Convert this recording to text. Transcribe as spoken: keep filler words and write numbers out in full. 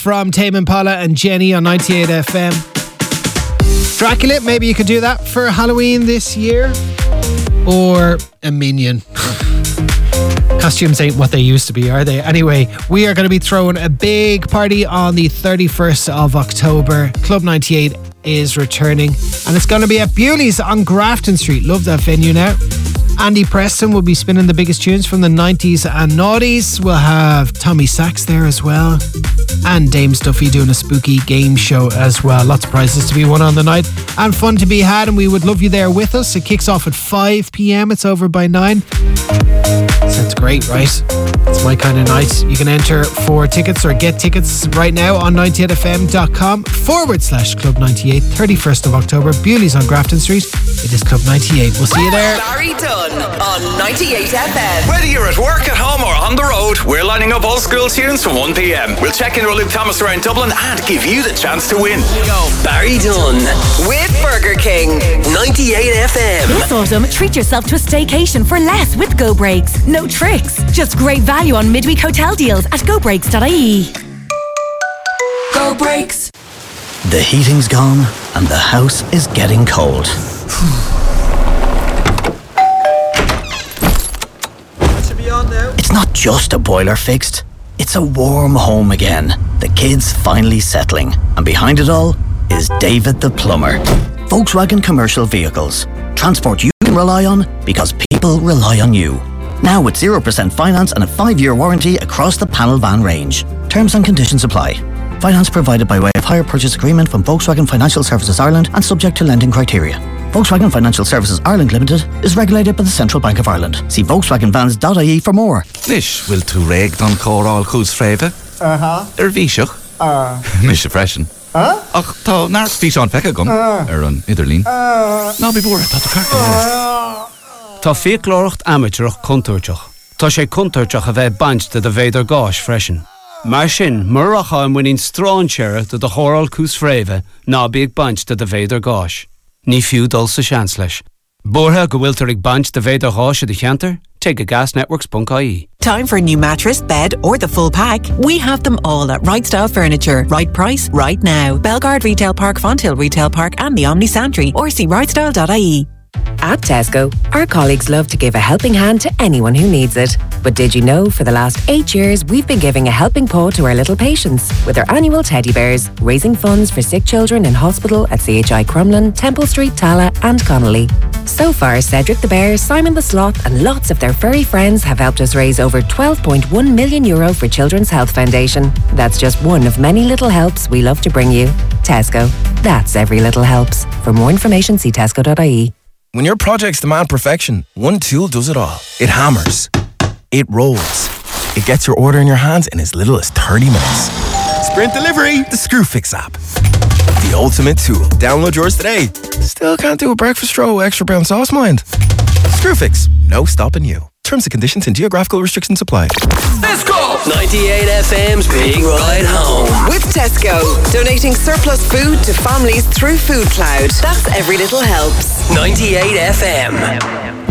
from Tame Impala and Jenny on ninety-eight F M. Dracula, maybe you could do that for Halloween this year. Or a minion. Costumes ain't what they used to be, are they? Anyway, we are going to be throwing a big party on the thirty-first of October. Club ninety-eight is returning, and it's going to be at Bewley's on Grafton Street. Love that venue now. Andy Preston will be spinning the biggest tunes from the nineties and noughties. We'll have Tommy Sachs there as well, and Dame Stuffy doing a spooky game show as well. Lots of prizes to be won on the night and fun to be had, and we would love you there with us. It kicks off at five p.m. It's over by nine. Sounds great, right? It's my kind of night. You can enter for tickets or get tickets right now on ninety-eight f m dot com forward slash Club ninety-eight. thirty-first of October, Bewley's on Grafton Street. It is Club ninety-eight. We'll see you there. Barry Dunn on ninety-eight F M. Whether you're at work, at home or on the road, we're lining up old school tunes from one p.m. We'll check in with Luke Thomas around Dublin and give you the chance to win. Go. Barry Dunn With Burger King. ninety-eight F M. This autumn, treat yourself to a staycation for less with Go Breaks. No tricks, just great value on midweek hotel deals at go breaks dot I E. Go Breaks. The heating's gone and the house is getting cold. Should be on now. It's not just a boiler fixed, it's a warm home again. The kids finally settling, and behind it all is David the plumber. Volkswagen Commercial Vehicles. Transport you can rely on because people rely on you. Now with zero percent finance and a five-year warranty across the panel van range. Terms and conditions apply. Finance provided by way of hire purchase agreement from Volkswagen Financial Services Ireland and subject to lending criteria. Volkswagen Financial Services Ireland Limited is regulated by the Central Bank of Ireland. See volkswagen vans dot I E for more. Nis, will tú réig don córáil chús fréimhe? Uh-huh. Ar bhíseach? Uh. Mis a freisin. Huh? Ach, tá náir bhí seán fecha gom ar an idirlín. Ná bí búra, tá tú carta. Tá fiaclóireacht amateurach contúirteach. Tá sé contúirteach a bheith baint de bhéidir gáis freisin. Mar sin, mar a chaim winning strán seire de de chóráil cús fréimhe ná bíag baint de de bhéidir gáis. Ní fiú dul sa seans leis. Bortha go bhfuil tar ag baint de bhéidir gáis a de cheantar? Take a gas networks dot I E. Time for a new mattress, bed, or the full pack? We have them all at Right Style Furniture. Right price, right now. Belgard Retail Park, Fonthill Retail Park, and the Omni Santry, or see right style dot I E. At Tesco, our colleagues love to give a helping hand to anyone who needs it. But did you know for the last eight years we've been giving a helping paw to our little patients with our annual teddy bears, raising funds for sick children in hospital at C H I Crumlin, Temple Street, Tala and Connolly. So far, Cedric the Bear, Simon the Sloth and lots of their furry friends have helped us raise over twelve point one million euro for Children's Health Foundation. That's just one of many little helps we love to bring you. Tesco. That's every little helps. For more information, see tesco dot I E. When your projects demand perfection, one tool does it all. It hammers. It rolls. It gets your order in your hands in as little as thirty minutes. Sprint Delivery, the Screwfix app. The ultimate tool. Download yours today. Still can't do a breakfast roll, extra brown sauce, mind? Screwfix, no stopping you. Terms and conditions and geographical restrictions apply. Let's go! ninety-eight F M's Big Ride Home. With Tesco, donating surplus food to families through Food Cloud. That's every little helps. ninety-eight F M.